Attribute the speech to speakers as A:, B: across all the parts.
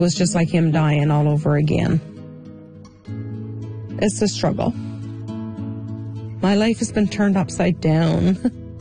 A: was just like him dying all over again. It's a struggle. My life has been turned upside down.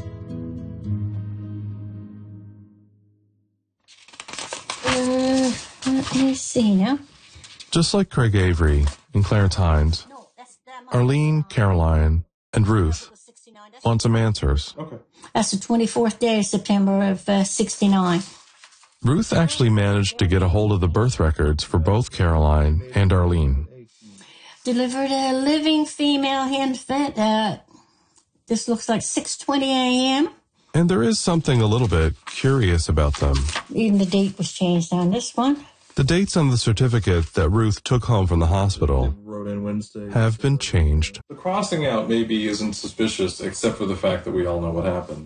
B: Let me see now.
C: Just like Craig Avery and Clarence Hines, Arlene, Caroline, and Ruth want some answers.
D: Okay.
B: That's the 24th day of September of 69.
C: Ruth actually managed to get a hold of the birth records for both Caroline and Arlene.
B: Delivered a living female infant. This looks like 6:20 a.m.
C: And there is something a little bit curious about them.
B: Even the date was changed on this one.
C: The dates on the certificate that Ruth took home from the hospital
D: Wrote in Wednesday.
C: have been changed.
D: The crossing out maybe isn't suspicious, except for the fact that we all know what happened.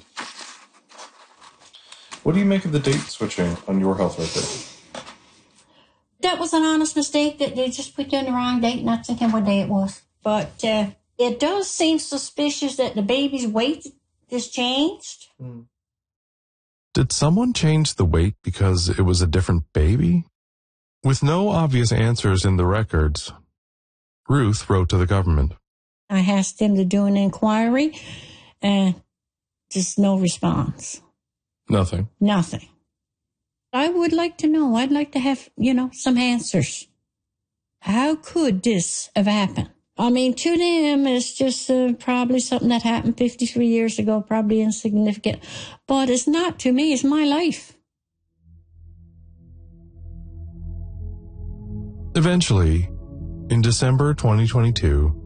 D: What do you make of the date switching on your health record?
B: That was an honest mistake that they just put in the wrong date, not thinking what day it was. But it does seem suspicious that the baby's weight is changed.
C: Did someone change the weight because it was a different baby? With no obvious answers in the records, Ruth wrote to the government.
B: I asked him to do an inquiry, and just no response.
C: Nothing.
B: Nothing. I would like to know. I'd like to have, some answers. How could this have happened? I mean, to them, it's just probably something that happened 53 years ago, probably insignificant. But it's not to me. It's my life.
C: Eventually, in December 2022,